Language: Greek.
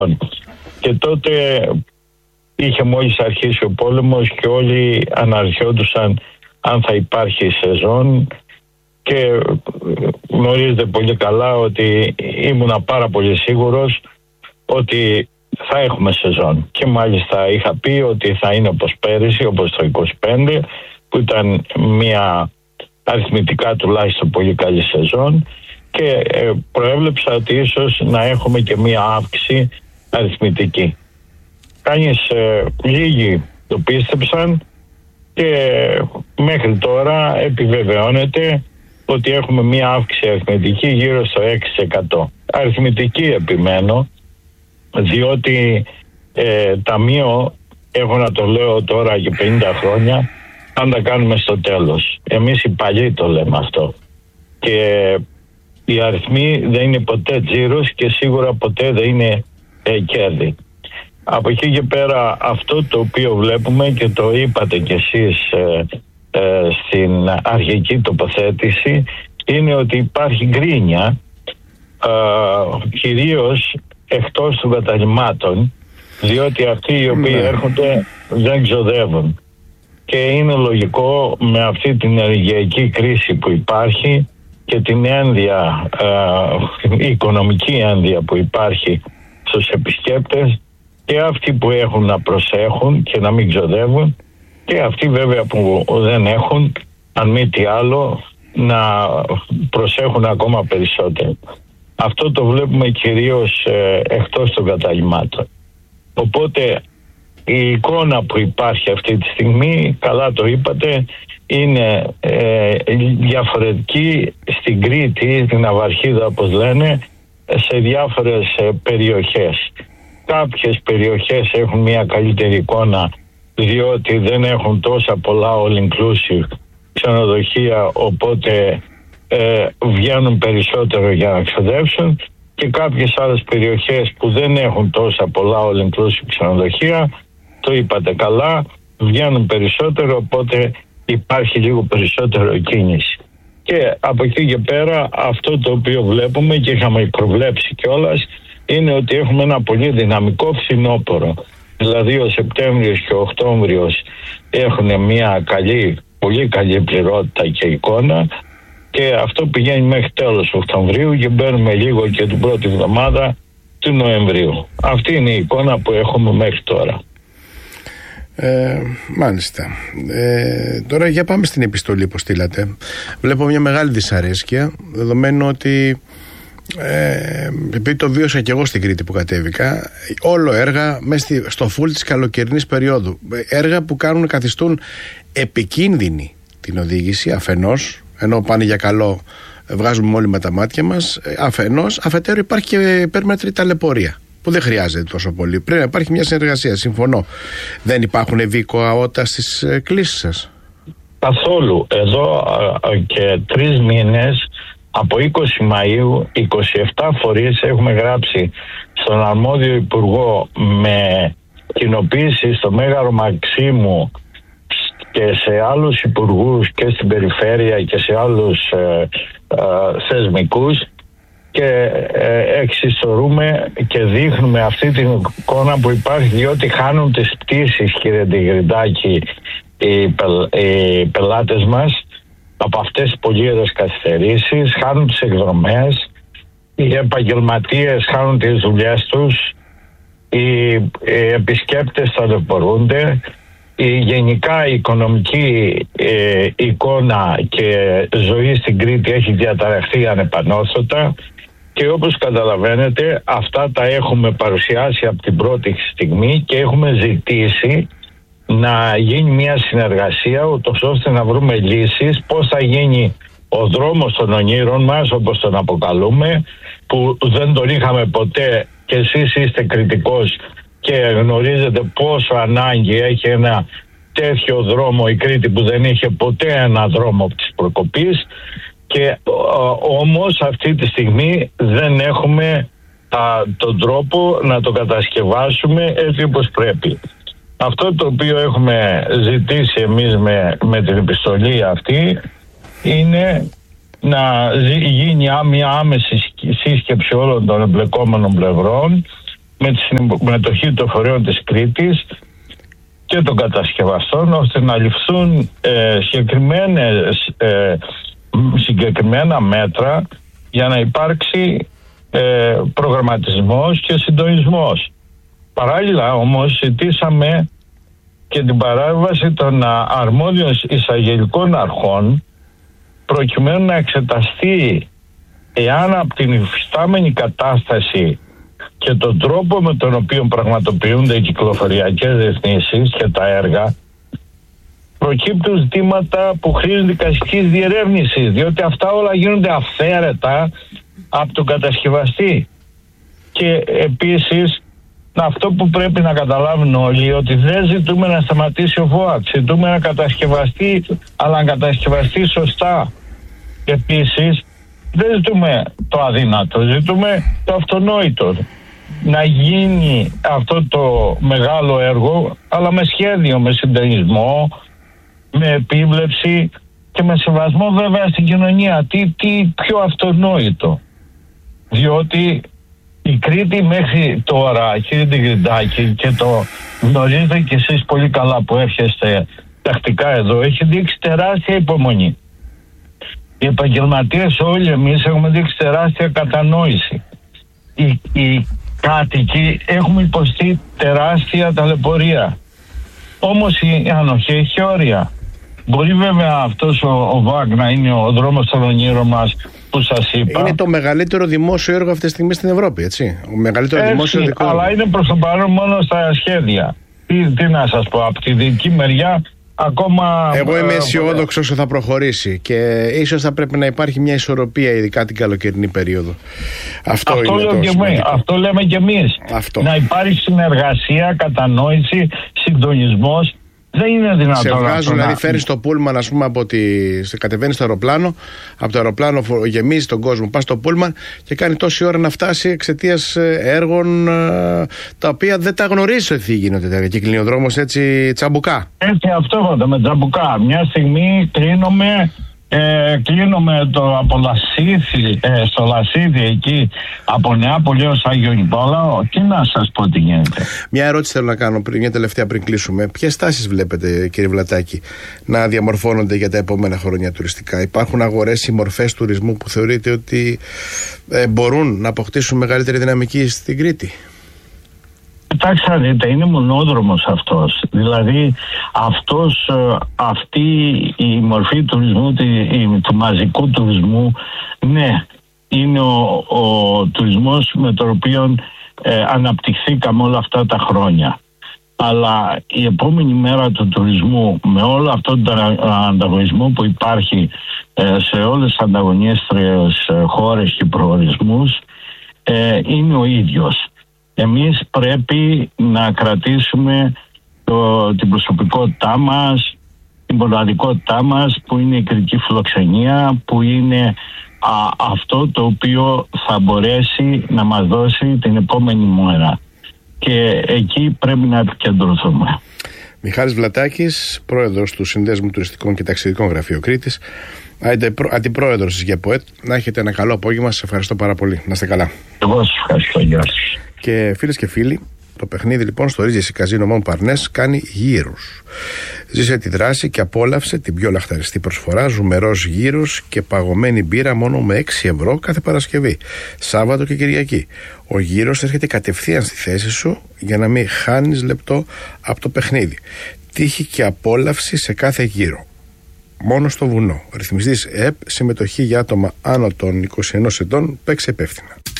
Και τότε είχε μόλις αρχίσει ο πόλεμος και όλοι αναρωτιόντουσαν αν θα υπάρχει σεζόν, και γνωρίζετε πολύ καλά ότι ήμουνα πάρα πολύ σίγουρος ότι θα έχουμε σεζόν. Και μάλιστα είχα πει ότι θα είναι όπως πέρυσι, όπως το 25, που ήταν μια αριθμητικά τουλάχιστον πολύ καλή σεζόν, και προέβλεψα ότι ίσως να έχουμε και μια αύξηση αριθμητική. Λίγοι το πίστεψαν και μέχρι τώρα επιβεβαιώνεται ότι έχουμε μια αύξηση αριθμητική γύρω στο 6%. Αριθμητική επιμένω, διότι ταμείο, έχω να το λέω τώρα και 50 χρόνια, αν τα κάνουμε στο τέλος. Εμείς οι παλιοί το λέμε αυτό. Και οι αριθμοί δεν είναι ποτέ τζίρος και σίγουρα ποτέ δεν είναι κέρδη. Από εκεί και πέρα αυτό το οποίο βλέπουμε, και το είπατε κι εσείς στην αρχική τοποθέτηση, είναι ότι υπάρχει γκρίνια κυρίως εκτός των καταλυμάτων, διότι αυτοί οι οποίοι έρχονται δεν ξοδεύουν. Και είναι λογικό με αυτή την ενεργειακή κρίση που υπάρχει και την ένδια, η οικονομική ένδια που υπάρχει στους επισκέπτες, και αυτοί που έχουν να προσέχουν και να μην ξοδεύουν, και αυτοί βέβαια που δεν έχουν, αν μη τι άλλο, να προσέχουν ακόμα περισσότερο. Αυτό το βλέπουμε κυρίως εκτός των καταλυμάτων. Οπότε η εικόνα που υπάρχει αυτή τη στιγμή, καλά το είπατε, είναι διαφορετική στην Κρήτη, την Ναυαρχίδα όπως λένε, σε διάφορες περιοχές. Κάποιες περιοχές έχουν μια καλύτερη εικόνα, διότι δεν έχουν τόσα πολλά all-inclusive ξενοδοχεία, οπότε βγαίνουν περισσότερο για να ξοδεύσουν, και κάποιες άλλες περιοχές που δεν έχουν τόσα πολλά all-inclusive ξενοδοχεία, το είπατε καλά, βγαίνουν περισσότερο, οπότε υπάρχει λίγο περισσότερο κίνηση. Και από εκεί και πέρα αυτό το οποίο βλέπουμε και είχαμε προβλέψει κιόλας, είναι ότι έχουμε ένα πολύ δυναμικό φθινόπωρο. Δηλαδή ο Σεπτέμβριος και ο Οκτώβριος έχουν μια πολύ καλή πληρότητα και εικόνα, και αυτό πηγαίνει μέχρι τέλος Οκτωβρίου και μπαίνουμε λίγο και την πρώτη εβδομάδα του Νοεμβρίου. Αυτή είναι η εικόνα που έχουμε μέχρι τώρα. Μάλιστα. Τώρα για πάμε στην επιστολή που στείλατε. Βλέπω μια μεγάλη δυσαρέσκεια, δεδομένου ότι επειδή το βίωσα και εγώ στην Κρήτη που κατέβηκα, όλο έργα μέσα στο φουλ της καλοκαιρινής περίοδου, έργα που καθιστούν επικίνδυνη την οδήγηση αφενός, ενώ πάνε για καλό, βγάζουμε όλοι με τα μάτια μας, αφενός, αφετέρου υπάρχει και υπέρμετρη ταλαιπωρία που δεν χρειάζεται τόσο πολύ. Πρέπει να υπάρχει μια συνεργασία, συμφωνώ. Δεν υπάρχουν βίκοα στις κλήσεις σας? Καθόλου. Εδώ και 3 μήνες, από 20 Μαΐου, 27 φορείς έχουμε γράψει στον αρμόδιο υπουργό με κοινοποίηση στο Μέγαρο Μαξίμου και σε άλλους υπουργούς και στην περιφέρεια και σε άλλους θεσμικούς, και εξιστορούμε και δείχνουμε αυτή την εικόνα που υπάρχει, διότι χάνουν τις πτήσεις, κύριε Τιγρητάκη, οι πελάτες μας από αυτές τις πολύερες καθυστερήσεις, χάνουν τις εκδρομές, οι επαγγελματίες χάνουν τις δουλειές τους, οι επισκέπτες ταλαιπωρούνται, γενικά η οικονομική εικόνα και ζωή στην Κρήτη έχει διαταραχθεί ανεπανόρθωτα, και όπως καταλαβαίνετε αυτά τα έχουμε παρουσιάσει από την πρώτη στιγμή και έχουμε ζητήσει να γίνει μια συνεργασία ούτως ώστε να βρούμε λύσεις, πώς θα γίνει ο δρόμος των ονείρων μας, όπως τον αποκαλούμε, που δεν τον είχαμε ποτέ, και εσείς είστε κριτικός και γνωρίζετε πόσο ανάγκη έχει ένα τέτοιο δρόμο η Κρήτη, που δεν είχε ποτέ ένα δρόμο της προκοπής, και όμως αυτή τη στιγμή δεν έχουμε τον τρόπο να το κατασκευάσουμε έτσι όπως πρέπει. Αυτό το οποίο έχουμε ζητήσει εμείς με την επιστολή αυτή είναι να γίνει μια άμεση σύσκεψη όλων των εμπλεκόμενων πλευρών, με τη συμμετοχή των φορέων της Κρήτης και των κατασκευαστών, ώστε να ληφθούν συγκεκριμένα μέτρα για να υπάρξει προγραμματισμός και συντονισμός. Παράλληλα όμως ζητήσαμε και την παράβαση των αρμόδιων εισαγγελικών αρχών, προκειμένου να εξεταστεί εάν από την υφιστάμενη κατάσταση και τον τρόπο με τον οποίο πραγματοποιούνται οι κυκλοφοριακές ρυθμίσεις και τα έργα, προκύπτουν ζητήματα που χρήζουν δικαστικής διερεύνησης, διότι αυτά όλα γίνονται αυθαίρετα από τον κατασκευαστή. Και επίσης αυτό που πρέπει να καταλάβουν όλοι, ότι δεν ζητούμε να σταματήσει ο ΒΟΑΚ, ζητούμε να κατασκευαστεί, αλλά να κατασκευαστεί σωστά. Επίσης δεν ζητούμε το αδύνατο, ζητούμε το αυτονόητο. Να γίνει αυτό το μεγάλο έργο, αλλά με σχέδιο, με συντονισμό, με επίβλεψη και με σεβασμό βέβαια στην κοινωνία. Τι πιο αυτονόητο. Διότι η Κρήτη μέχρι τώρα, κύριε Τιγρητάκη, και το γνωρίζετε κι εσείς πολύ καλά που έρχεστε τακτικά εδώ, έχει δείξει τεράστια υπομονή. Οι επαγγελματίες όλοι εμείς έχουμε δείξει τεράστια κατανόηση. Οι κάτοικοι έχουμε υποστεί τεράστια ταλαιπωρία. Όμως η ανοχή έχει όρια. Μπορεί βέβαια αυτός ο ΒΟΑΚ να είναι ο δρόμος των ονείρων μας που σας είπα. Είναι το μεγαλύτερο δημόσιο έργο αυτή τη στιγμή στην Ευρώπη, έτσι. Ο μεγαλύτερο δημόσιο δικό. Αλλά είναι προς το παρόν μόνο στα σχέδια. Τι να σας πω, από τη δική μεριά ακόμα. Εγώ είμαι αισιόδοξος ότι θα προχωρήσει και ίσως θα πρέπει να υπάρχει μια ισορροπία, ειδικά την καλοκαιρινή περίοδο. Αυτό λέμε και εμείς. Να υπάρχει συνεργασία, κατανόηση, συντονισμός. Δεν είναι δυνατόν. Σε βγάζουν, δηλαδή φέρνεις το πούλμαν, ας πούμε, κατεβαίνεις στο αεροπλάνο, από το αεροπλάνο γεμίζει τον κόσμο, πας στο πούλμαν και κάνει τόση ώρα να φτάσει εξαιτίας έργων τα οποία δεν τα γνωρίζεις ότι γίνονται. Και κλείνει ο δρόμος έτσι τσαμπουκά. Έτσι αυτόματα με τσαμπουκά. Μια στιγμή κλείνουμε το στο Λασίδι εκεί από Νεάπολη έως Άγιο Νικόλαο. Τι να σας πω τι γίνεται. Μια ερώτηση θέλω να κάνω, μια τελευταία πριν κλείσουμε. Ποιες τάσεις βλέπετε, κύριε Βλατάκη, να διαμορφώνονται για τα επόμενα χρόνια τουριστικά? Υπάρχουν αγορές ή μορφές τουρισμού που θεωρείτε ότι μπορούν να αποκτήσουν μεγαλύτερη δυναμική στην Κρήτη? Κοιτάξτε, δείτε, είναι μονόδρομος αυτός. Δηλαδή αυτή η μορφή τουρισμού, του μαζικού τουρισμού, ναι, είναι ο τουρισμός με τον οποίο αναπτυχθήκαμε όλα αυτά τα χρόνια. Αλλά η επόμενη μέρα του τουρισμού, με όλο αυτόν τον ανταγωνισμό που υπάρχει σε όλες τις ανταγωνίστριες χώρες και προορισμούς, είναι ο ίδιος. Εμείς πρέπει να κρατήσουμε την προσωπικότητά μας, την μοναδικότητά μας, που είναι η κριτική φιλοξενία, που είναι αυτό το οποίο θα μπορέσει να μας δώσει την επόμενη μέρα. Και εκεί πρέπει να επικεντρωθούμε. Μιχάλης Βλατάκης, πρόεδρος του Συνδέσμου Τουριστικών και Ταξιδικών Γραφείο Κρήτης, αντιπρόεδρος της ΓΕΠΟΕΤ. Να έχετε ένα καλό απόγευμα. Σας ευχαριστώ πάρα πολύ. Να είστε καλά. Εγώ σας ευχαριστώ. Γεια σας. Και φίλες και φίλοι, το παιχνίδι λοιπόν στο Regency Casino Montparnasse κάνει γύρους. Ζήσε τη δράση και απόλαυσε την πιο λαχταριστή προσφορά, ζουμερός γύρος και παγωμένη μπύρα μόνο με 6 ευρώ κάθε Παρασκευή, Σάββατο και Κυριακή. Ο γύρος έρχεται κατευθείαν στη θέση σου για να μην χάνεις λεπτό από το παιχνίδι. Τύχη και απόλαυση σε κάθε γύρο. Μόνο στο βουνό. Ρυθμιστής ΕΕΠ, συμμετοχή για άτομα άνω των 21 ετών, παίξε υπεύθυνα.